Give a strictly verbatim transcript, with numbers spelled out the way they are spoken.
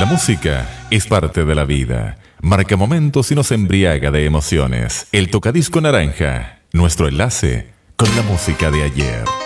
La música es parte de la vida. Marca momentos y nos embriaga de emociones. El Tocadisco Naranja, nuestro enlace con la música de ayer.